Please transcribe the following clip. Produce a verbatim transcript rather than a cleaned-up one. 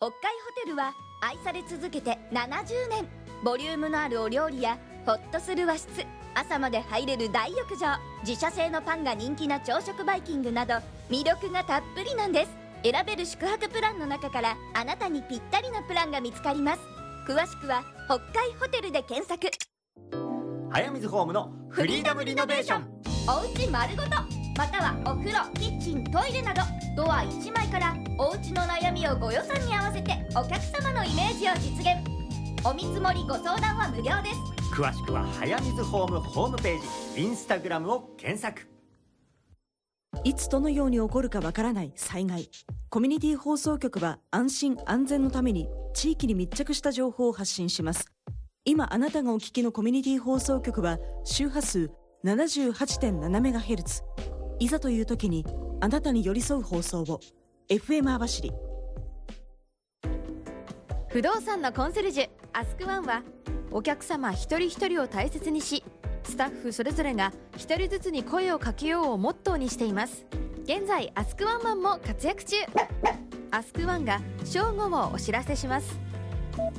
北海ホテルは愛され続けてななじゅうねん。ボリュームのあるお料理やホッとする和室、朝まで入れる大浴場、自社製のパンが人気な朝食バイキングなど魅力がたっぷりなんです。選べる宿泊プランの中からあなたにぴったりなプランが見つかります。詳しくは北海ホテルで検索。 早水ホームのフリーダムリノベーション。 おうち丸ごと、またはお風呂、キッチン、トイレなどドアいちまいからおうちの悩みをご予算に合わせてお客様のイメージを実現。お見積もりご相談は無料です。 詳しくは早水ホームホームページ、インスタグラムを検索。 いつどのように起こるかわからない災害。コミュニティ放送局は安心安全のために地域に密着した情報を発信します。今あなたがお聞きのコミュニティ放送局は周波数 ななじゅうはちてんななメガヘルツ。いざという時にあなたに寄り添う放送を。 エフエム 網走。 不動産のコンシェルジュアスクワンはお客様一人一人を大切にし、スタッフそれぞれが一人ずつに声をかけようをモットーにしています。現在アスクワンマンも活躍中。アスクワンが正午をお知らせします。